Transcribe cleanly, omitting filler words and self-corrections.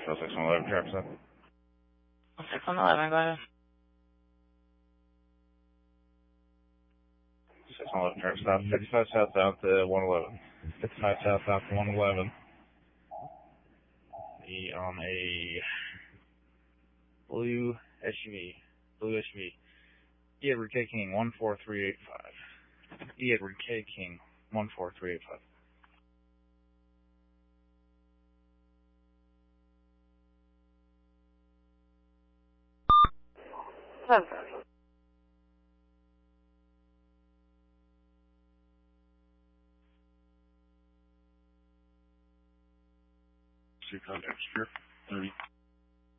6111, traffic stop. 6111, go ahead. 6111, traffic stop. 55 southbound to 111. 55 southbound to 111. Be on a blue SUV. Blue SUV. E. Edward K. King, 14385. E. Edward K. King, 14385. Perfect. Two contacts, 30.